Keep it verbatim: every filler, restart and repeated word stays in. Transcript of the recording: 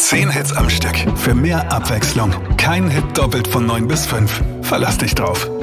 Zehn Hits am Stück. Für mehr Abwechslung. Kein Hit doppelt von neun bis fünf. Verlass dich drauf.